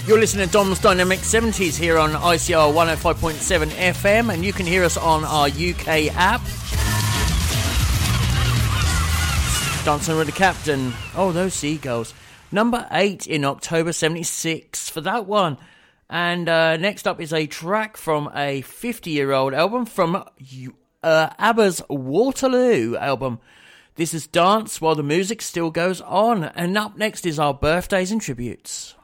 You're listening to Dom's Dynamic 70s here on ICR 105.7 FM, and you can hear us on our UK app. Dancing with the Captain. Oh, those seagulls. Number 8 in October 76 for that one. And next up is a track from a 50-year-old album from ABBA's Waterloo album. This is Dance While the Music Still Goes On. And up next is our birthdays and tributes.